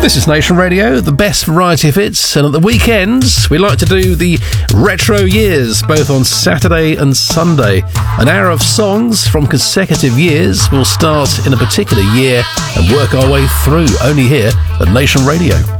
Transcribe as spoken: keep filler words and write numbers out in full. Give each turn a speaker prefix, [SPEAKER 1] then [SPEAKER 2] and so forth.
[SPEAKER 1] This is Nation Radio, the best variety of hits, and at the weekends we like to do the retro years, both on Saturday and Sunday. An hour of songs from consecutive years. We'll start in a particular year and work our way through, only here at Nation Radio.